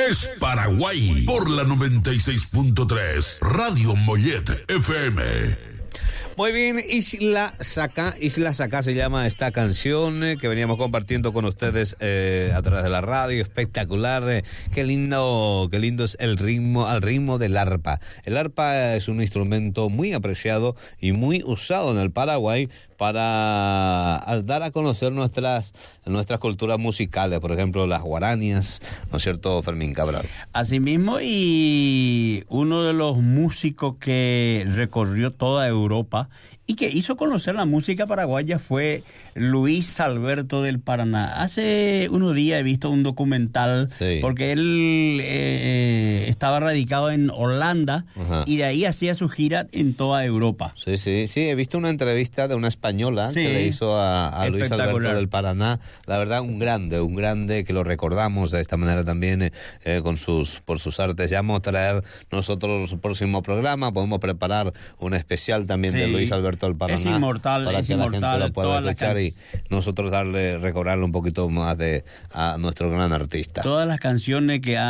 es Paraguay por la 96.3 Radio Mollet FM. Muy bien, Isla Sacá se llama esta canción que veníamos compartiendo con ustedes a través de la radio, espectacular, qué lindo es el ritmo, al ritmo del arpa. El arpa es un instrumento muy apreciado y muy usado en el Paraguay para dar a conocer nuestras culturas musicales, por ejemplo, las guaranias, ¿no es cierto, Fermín Cabral? Asimismo, y uno de los músicos que recorrió toda Europa y que hizo conocer la música paraguaya fue Luis Alberto del Paraná. Hace unos días he visto un documental, sí, porque él estaba radicado en Holanda, ajá, y de ahí hacía su gira en toda Europa. Sí, he visto una entrevista de una española, sí, que le hizo a Luis Alberto del Paraná. La verdad, un grande que lo recordamos de esta manera también por sus artes. Ya vamos a traer nosotros el próximo programa, podemos preparar un especial también, sí, de Luis Alberto del Paraná. Es inmortal, para que la gente lo pueda escuchar y nosotros recobrarle un poquito más a nuestro gran artista. Todas las canciones que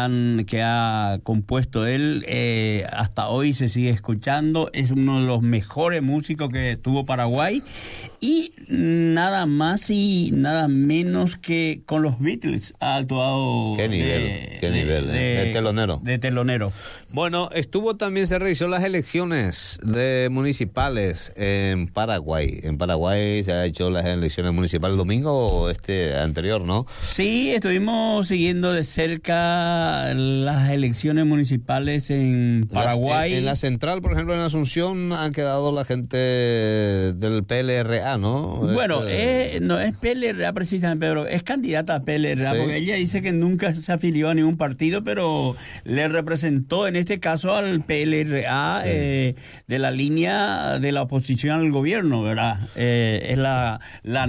ha compuesto él, hasta hoy se sigue escuchando. Es uno de los mejores músicos que tuvo Paraguay, y nada más y nada menos que con los Beatles ha actuado. Qué nivel, de telonero. De telonero. Bueno, se realizó las elecciones municipales en Paraguay. En Paraguay se ha hecho las elecciones municipales el domingo anterior, ¿no? Sí, estuvimos siguiendo de cerca las elecciones municipales en Paraguay. En la central, por ejemplo, en Asunción, han quedado la gente del PLRA, ¿no? Bueno, no es PLRA precisamente, pero es candidata a PLRA, sí, porque ella dice que nunca se afilió a ningún partido, pero le representó en este caso al PLRA, sí, de la línea de la oposición al gobierno, ¿verdad? Es la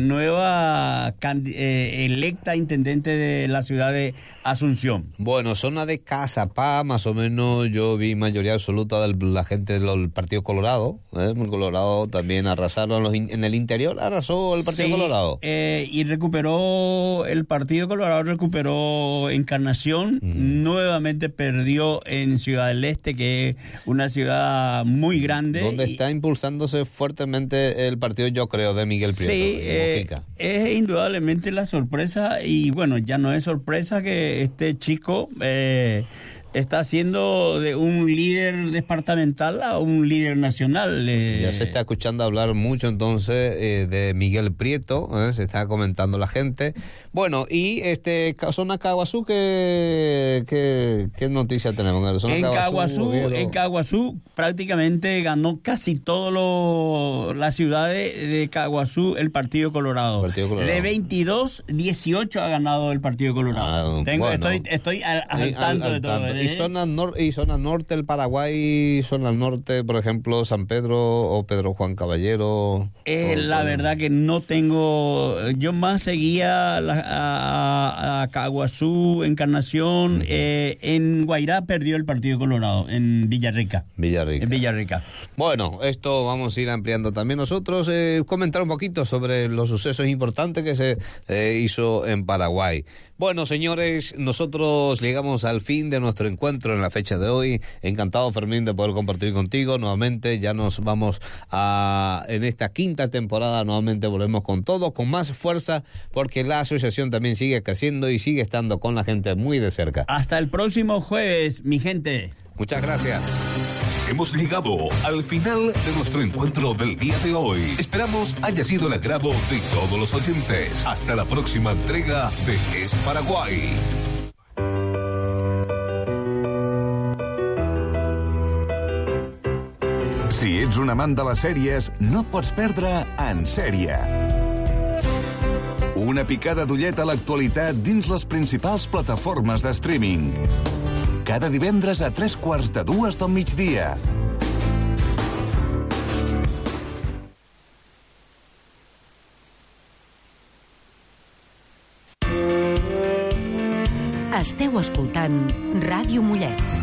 nueva electa intendente de la ciudad de Asunción. Bueno, zona de Cazapá, más o menos, yo vi mayoría absoluta de la gente del Partido Colorado. El Colorado también arrasaron en el interior, arrasó el Partido, sí, Colorado. Y el Partido Colorado recuperó Encarnación, nuevamente perdió en Ciudad del Este, que es una ciudad muy grande. Donde está impulsándose fuertemente el partido, yo creo, de Miguel Prieto. Sí, es indudablemente la sorpresa, y bueno, ya no es sorpresa que este chico está haciendo de un líder departamental a un líder nacional. Ya se está escuchando hablar mucho entonces de Miguel Prieto, se está comentando la gente. Bueno, y zona Caguazú, ¿qué noticia tenemos? En Caguazú prácticamente ganó casi todo las ciudades de Caguazú el Partido Colorado. De 22-18 ha ganado el Partido Colorado. Estoy al tanto de todo. Y zona norte del Paraguay, zona norte, por ejemplo, San Pedro o Pedro Juan Caballero. La verdad que no tengo. Yo más seguía a Caguazú, Encarnación. En Guairá perdió el Partido Colorado, en Villarrica. Bueno, esto vamos a ir ampliando también nosotros. Comentar un poquito sobre los sucesos importantes que se hizo en Paraguay. Bueno, señores, nosotros llegamos al fin de nuestro encuentro en la fecha de hoy. Encantado, Fermín, de poder compartir contigo nuevamente. Ya nos vamos en esta quinta temporada, nuevamente volvemos con todo, con más fuerza, porque la asociación también sigue creciendo y sigue estando con la gente muy de cerca. Hasta el próximo jueves, mi gente. Muchas gracias. Hemos llegado al final de nuestro encuentro del día de hoy. Esperamos haya sido el agrado de todos los oyentes. Hasta la próxima entrega de Es Paraguay. Si ets un amant de les sèries, no et pots perdre En Sèrie. Una picada d'ullet a l'actualitat dins les principals plataformes de streaming. Cada divendres a 3:45 del migdia. Esteu escoltant Ràdio Mollet.